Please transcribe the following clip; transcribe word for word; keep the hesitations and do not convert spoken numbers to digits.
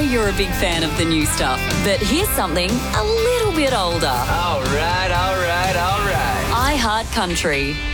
you're a big fan of the new stuff, but here's something a little bit older. All right, all right, all right. I Heart Country.